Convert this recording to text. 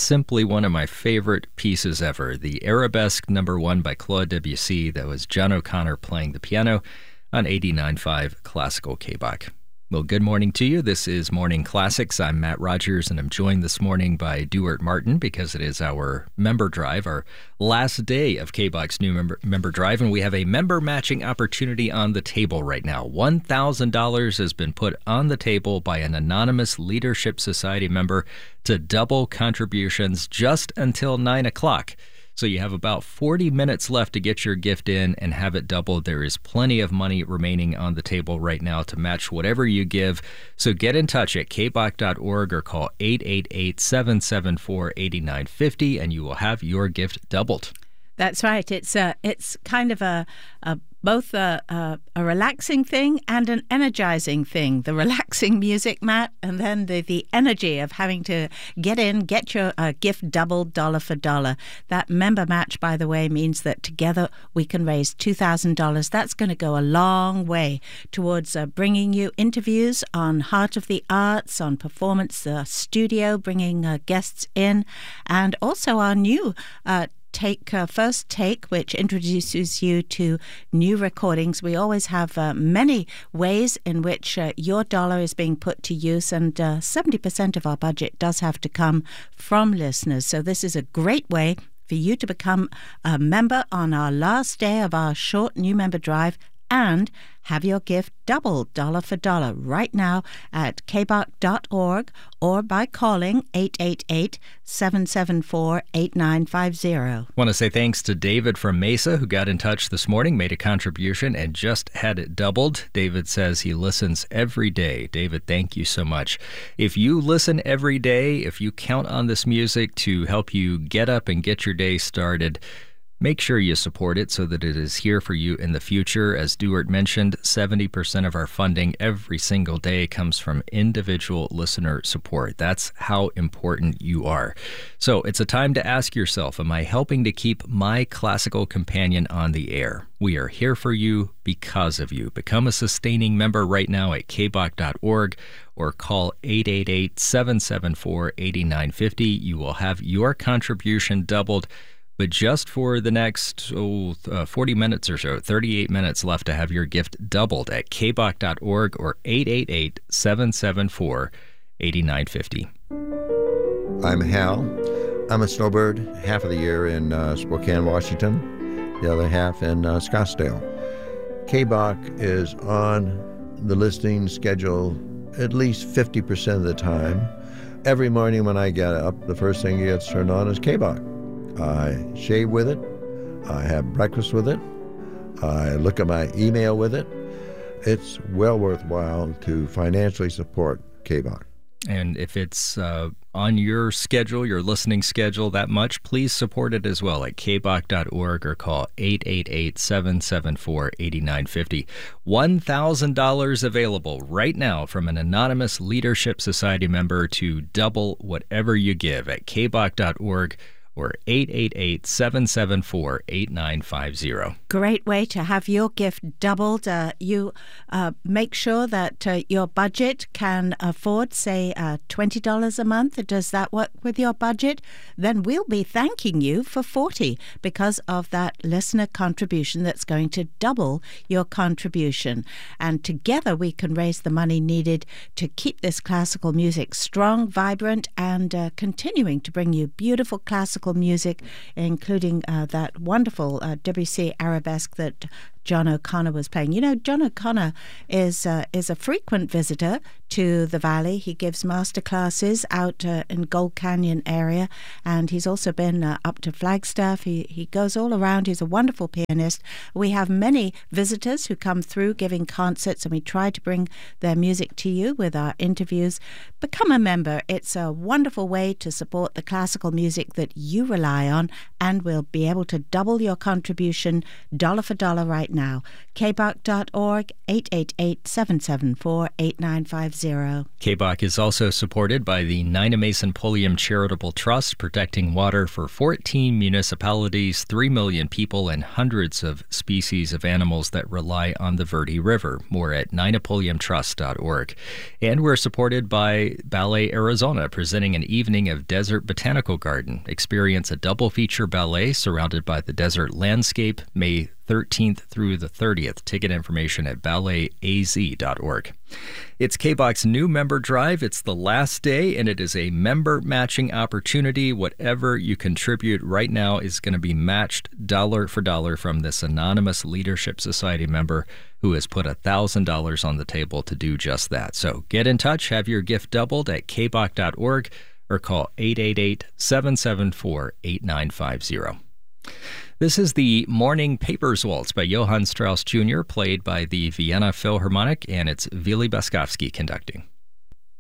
simply one of my favorite pieces ever. The Arabesque #1 by Claude Debussy. That was John O'Connor playing the piano on 89.5 Classical KBOC. Well, good morning to you. This is Morning Classics. I'm Matt Rogers, and I'm joined this morning by Duart Martin because it is our member drive, our last day of KBOC's new member drive, and we have a member matching opportunity on the table right now. $1,000 has been put on the table by an anonymous Leadership Society member to double contributions just until 9 o'clock. So you have about 40 minutes left to get your gift in and have it doubled. There is plenty of money remaining on the table right now to match whatever you give. So get in touch at kbok.org or call 888-774-8950 and you will have your gift doubled. That's right. It's kind of both a relaxing thing and an energizing thing. The relaxing music, Matt, and then the energy of having to get your gift doubled dollar for dollar. That member match, by the way, means that together we can raise $2,000. That's going to go a long way towards bringing you interviews on Heart of the Arts, on Performance Studio, bringing guests in, and also our new First Take, which introduces you to new recordings. We always have many ways in which your dollar is being put to use, and 70% of our budget does have to come from listeners. So this is a great way for you to become a member on our last day of our short new member drive and have your gift doubled dollar for dollar right now at kbok.org or by calling 888-774-8950. I want to say thanks to David from Mesa who got in touch this morning, made a contribution, and just had it doubled. David says he listens every day. David, thank you so much. If you listen every day, if you count on this music to help you get up and get your day started, make sure you support it so that it is here for you in the future. As Duart mentioned, 70% of our funding every single day comes from individual listener support. That's how important you are. So it's a time to ask yourself, am I helping to keep my classical companion on the air? We are here for you because of you. Become a sustaining member right now at kbok.org or call 888-774-8950. You will have your contribution doubled. But just for the next 40 minutes or so, 38 minutes left to have your gift doubled at kbok.org or 888-774-8950. I'm Hal. I'm a snowbird half of the year in Spokane, Washington, the other half in Scottsdale. KBOC is on the listening schedule at least 50% of the time. Every morning when I get up, the first thing that gets turned on is KBOC. I shave with it, I have breakfast with it, I look at my email with it. It's well worthwhile to financially support KBOC. And if it's on your schedule, your listening schedule that much, please support it as well at kbok.org or call 888-774-8950. $1,000 available right now from an anonymous Leadership Society member to double whatever you give at kbok.org or 888-774-8950. Great way to have your gift doubled. You make sure that your budget can afford, say, $20 a month. Does that work with your budget? Then we'll be thanking you for $40 because of that listener contribution that's going to double your contribution. And together we can raise the money needed to keep this classical music strong, vibrant, and continuing to bring you beautiful classical music, including that wonderful Debussy arabesque that John O'Connor was playing. You know, John O'Connor is a frequent visitor to the Valley. He gives master classes out in Gold Canyon area, and he's also been up to Flagstaff. He goes all around. He's a wonderful pianist. We have many visitors who come through giving concerts, and we try to bring their music to you with our interviews. Become a member. It's a wonderful way to support the classical music that you rely on, and we'll be able to double your contribution dollar for dollar right now. kbach.org, 888-774-8950. KBOC is also supported by the Nina Mason Pulliam Charitable Trust, protecting water for 14 municipalities, 3 million people, and hundreds of species of animals that rely on the Verde River. More at ninapulliamtrust.org. And we're supported by Ballet Arizona, presenting an evening of Desert Botanical Garden. Experience a double feature ballet surrounded by the desert landscape, May 13th through the 30th. Ticket information at balletaz.org. It's KBOC's new member drive. It's the last day, and it is a member matching opportunity. Whatever you contribute right now is going to be matched dollar for dollar from this anonymous Leadership Society member who has put $1,000 on the table to do just that. So get in touch, have your gift doubled at kbach.org, or call 888-774-8950. This is the Morning Papers Waltz by Johann Strauss Jr., played by the Vienna Philharmonic, and it's Vili Boskovsky conducting.